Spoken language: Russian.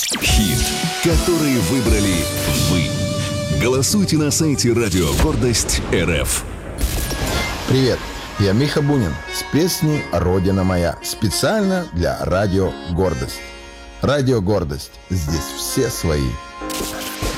Хит, который выбрали вы. Голосуйте на сайте Радио Гордость РФ. Привет, я Миха Бунин с песней «Родина моя». Специально для Радио Гордость. Радио Гордость. Здесь все свои.